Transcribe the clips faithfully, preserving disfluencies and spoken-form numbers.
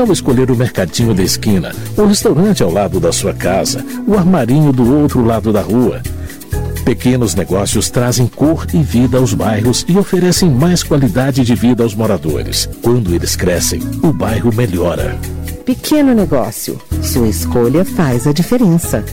tal escolher o mercadinho da esquina, o restaurante ao lado da sua casa, o armarinho do outro lado da rua? Pequenos negócios trazem cor e vida aos bairros e oferecem mais qualidade de vida aos moradores. Quando eles crescem, o bairro melhora. Pequeno negócio. Sua escolha faz a diferença.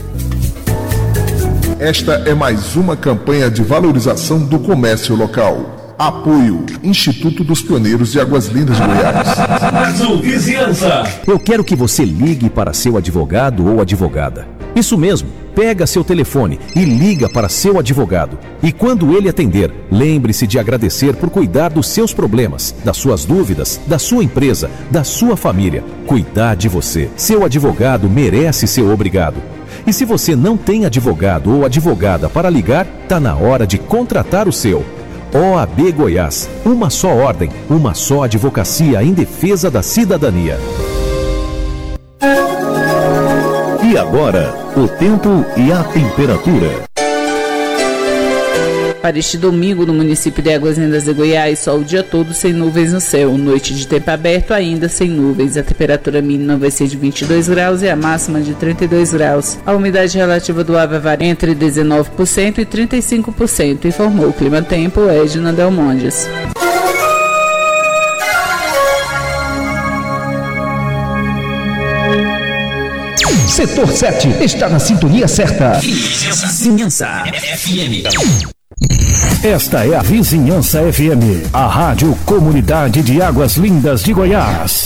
Esta é mais uma campanha de valorização do comércio local. Apoio Instituto dos Pioneiros de Águas Lindas de Goiás. Azul Vizinhança. Eu quero que você ligue para seu advogado ou advogada. Isso mesmo, pega seu telefone e liga para seu advogado. E quando ele atender, lembre-se de agradecer por cuidar dos seus problemas, das suas dúvidas, da sua empresa, da sua família. Cuidar de você. Seu advogado merece ser obrigado. E se você não tem advogado ou advogada para ligar, tá na hora de contratar o seu. O A B Goiás, uma só ordem, uma só advocacia em defesa da cidadania. E agora, o tempo e a temperatura. Para este domingo, no município de Águas Lindas de Goiás, sol o dia todo sem nuvens no céu. Noite de tempo aberto ainda sem nuvens. A temperatura mínima vai ser de vinte e dois graus e a máxima de trinta e dois graus. A umidade relativa do ar vai variar entre dezenove por cento e trinta e cinco por cento, informou o Clima Tempo Edna Delmondes. Setor sete está na sintonia certa. Vizinhança F M. Esta é a Vizinhança F M, a rádio comunidade de Águas Lindas de Goiás.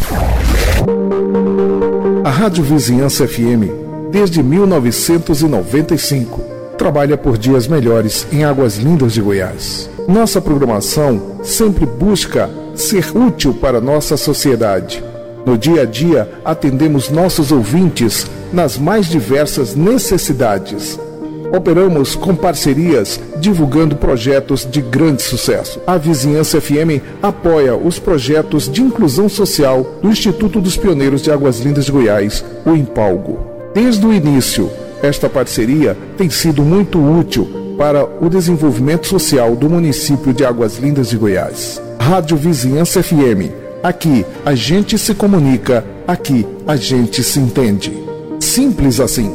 A Rádio Vizinhança F M, desde mil novecentos e noventa e cinco, trabalha por dias melhores em Águas Lindas de Goiás. Nossa programação sempre busca ser útil para nossa sociedade. No dia a dia, atendemos nossos ouvintes nas mais diversas necessidades. Operamos com parcerias, divulgando projetos de grande sucesso. A Vizinhança F M apoia os projetos de inclusão social do Instituto dos Pioneiros de Águas Lindas de Goiás, o Impalgo. Desde o início, esta parceria tem sido muito útil para o desenvolvimento social do município de Águas Lindas de Goiás. Rádio Vizinhança F M. Aqui a gente se comunica, aqui a gente se entende. Simples assim.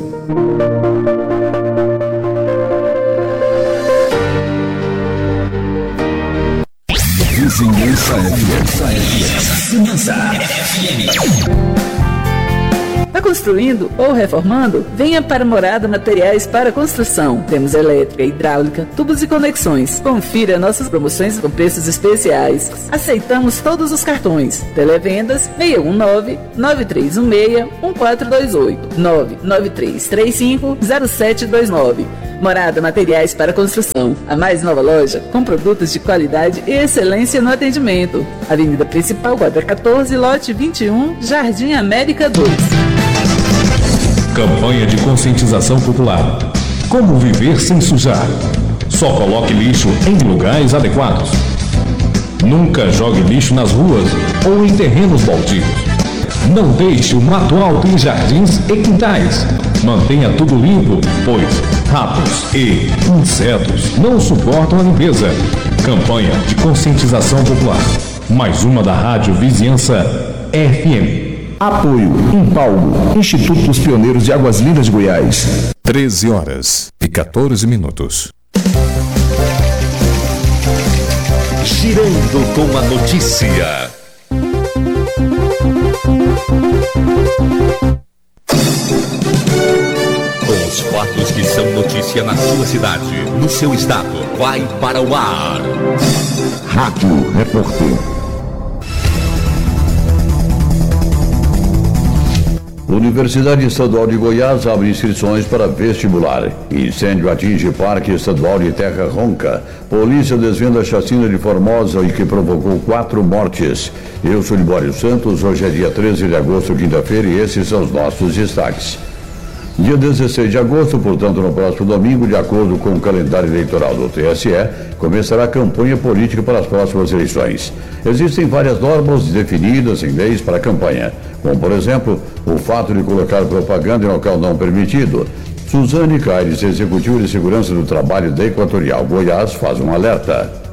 Vizinhança F M. Vizinhança F M. Está construindo ou reformando? Venha para Morada Materiais para Construção. Temos elétrica, hidráulica, tubos e conexões. Confira nossas promoções com preços especiais. Aceitamos todos os cartões. Televendas seis um nove, nove três um seis, um quatro dois oito, nove nove três três cinco, zero sete dois nove. Morada Materiais para Construção, a mais nova loja com produtos de qualidade e excelência no atendimento. Avenida Principal, quadra quatorze, lote vinte e um, Jardim América dois. Campanha de conscientização popular. Como viver sem sujar? Só coloque lixo em lugares adequados. Nunca jogue lixo nas ruas ou em terrenos baldios. Não deixe o mato alto em jardins e quintais. Mantenha tudo limpo, pois ratos e insetos não suportam a limpeza. Campanha de conscientização popular. Mais uma da Rádio Vizinhança F M. Apoio Impalgo, Instituto dos Pioneiros de Águas Lindas de Goiás. treze horas e quatorze minutos. Girando com a notícia. Com os fatos que são notícia na sua cidade, no seu estado, vai para o ar. Rádio Repórter. Universidade Estadual de Goiás abre inscrições para vestibular. Incêndio atinge Parque Estadual de Terra Ronca. Polícia desvenda a chacina de Formosa e que provocou quatro mortes. Eu sou Libório Santos, hoje é dia treze de agosto, quinta-feira, e esses são os nossos destaques. Dia dezesseis de agosto, portanto, no próximo domingo, de acordo com o calendário eleitoral do T S E, começará a campanha política para as próximas eleições. Existem várias normas definidas em leis para a campanha, como, por exemplo, o fato de colocar propaganda em local não permitido. Suzane Caires, executiva de segurança do trabalho da Equatorial Goiás, faz um alerta.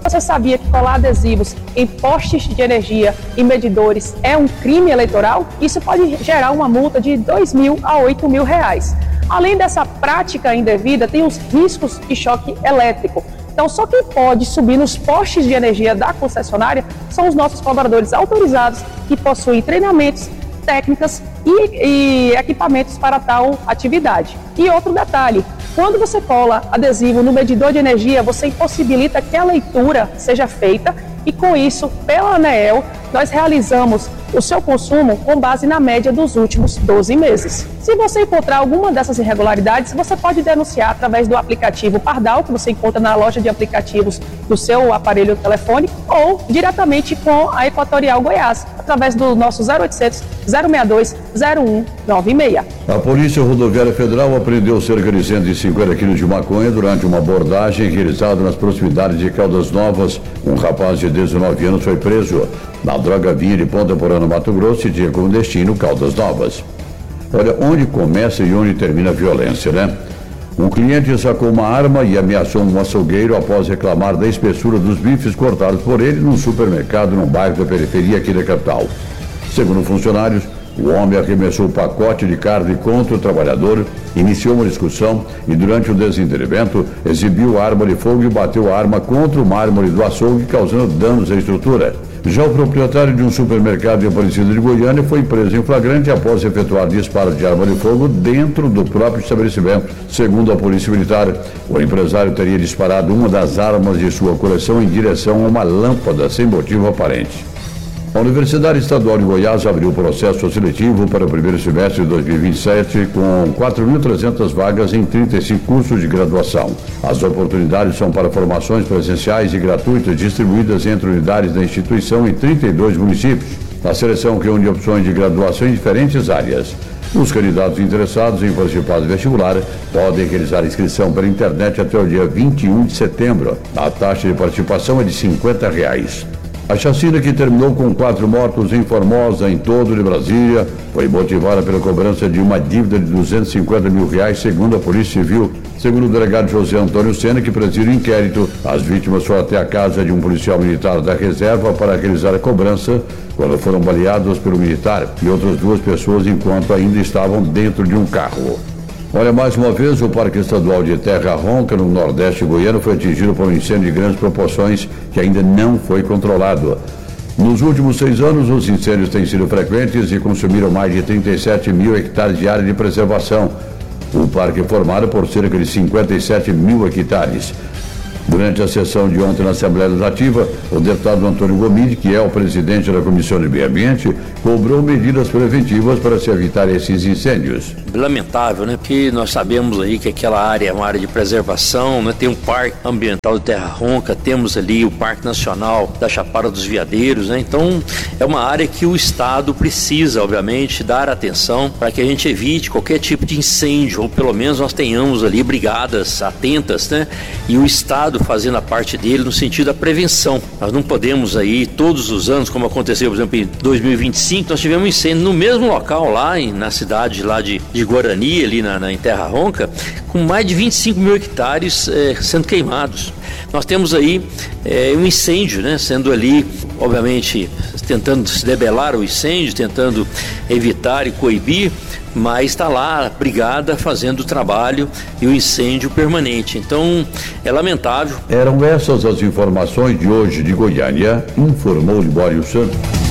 Você sabia que colar adesivos em postes de energia e medidores é um crime eleitoral? Isso pode gerar uma multa de dois mil a oito mil reais. Além dessa prática indevida, tem os riscos de choque elétrico. Então, só quem pode subir nos postes de energia da concessionária são os nossos colaboradores autorizados que possuem treinamentos, técnicas e, e equipamentos para tal atividade. E outro detalhe, quando você cola adesivo no medidor de energia, você impossibilita que a leitura seja feita e, com isso, pela ANEEL, nós realizamos o seu consumo com base na média dos últimos doze meses. Se você encontrar alguma dessas irregularidades, você pode denunciar através do aplicativo Pardal, que você encontra na loja de aplicativos do seu aparelho telefônico, ou diretamente com a Equatorial Goiás, através do nosso zero oitocentos, zero sessenta e dois, zero um nove seis. A Polícia Rodoviária Federal apreendeu cerca de cento e cinquenta quilos de maconha durante uma abordagem realizada nas proximidades de Caldas Novas. Um rapaz de dezenove anos foi preso. Na droga vinha de Ponta Porã, Mato Grosso, e tinha como destino Caldas Novas. Olha, onde começa e onde termina a violência, né? Um cliente sacou uma arma e ameaçou um açougueiro após reclamar da espessura dos bifes cortados por ele num supermercado no bairro da periferia aqui da capital. Segundo funcionários, o homem arremessou o pacote de carne contra o trabalhador, iniciou uma discussão e, durante o desentendimento, exibiu a arma de fogo e bateu a arma contra o mármore do açougue, causando danos à estrutura. Já o proprietário de um supermercado em Aparecida de Goiânia foi preso em flagrante após efetuar disparos de arma de fogo dentro do próprio estabelecimento. Segundo a Polícia Militar, o empresário teria disparado uma das armas de sua coleção em direção a uma lâmpada sem motivo aparente. A Universidade Estadual de Goiás abriu o processo seletivo para o primeiro semestre de dois mil e vinte e sete com quatro mil e trezentas vagas em trinta e cinco cursos de graduação. As oportunidades são para formações presenciais e gratuitas distribuídas entre unidades da instituição em trinta e dois municípios. A seleção reúne opções de graduação em diferentes áreas. Os candidatos interessados em participar do vestibular podem realizar a inscrição pela internet até o dia vinte e um de setembro. A taxa de participação é de cinquenta reais. A chacina, que terminou com quatro mortos em Formosa, em todo o Brasília, foi motivada pela cobrança de uma dívida de duzentos e cinquenta mil reais, segundo a Polícia Civil. Segundo o delegado José Antônio Sena, que preside o inquérito, as vítimas foram até a casa de um policial militar da reserva para realizar a cobrança, quando foram baleados pelo militar e outras duas pessoas enquanto ainda estavam dentro de um carro. Olha, mais uma vez, o Parque Estadual de Terra Ronca, no Nordeste goiano, foi atingido por um incêndio de grandes proporções que ainda não foi controlado. Nos últimos seis anos, os incêndios têm sido frequentes e consumiram mais de trinta e sete mil hectares de área de preservação. O parque é formado por cerca de cinquenta e sete mil hectares. Durante a sessão de ontem na Assembleia Legislativa, o deputado Antônio Gomide, que é o presidente da Comissão de Meio Ambiente, cobrou medidas preventivas para se evitar esses incêndios. Lamentável, né? Porque nós sabemos aí que aquela área é uma área de preservação, né? Tem um Parque Ambiental de Terra Ronca, temos ali o Parque Nacional da Chapada dos Veadeiros, né? Então, é uma área que o Estado precisa, obviamente, dar atenção para que a gente evite qualquer tipo de incêndio, ou pelo menos nós tenhamos ali brigadas atentas, né? E o Estado fazendo a parte dele no sentido da prevenção. Nós não podemos aí, todos os anos, como aconteceu, por exemplo, em dois mil e vinte e cinco, nós tivemos um incêndio no mesmo local lá, em, na cidade lá de, de Guarani, ali na, na, em Terra Ronca, com mais de vinte e cinco mil hectares eh, sendo queimados. Nós temos aí eh, um incêndio, né, sendo ali, obviamente, tentando se debelar o incêndio, tentando evitar e coibir, mas está lá a brigada fazendo o trabalho e o incêndio permanente. Então, é lamentável. Eram essas as informações de hoje de Goiânia, informou Libório Santos.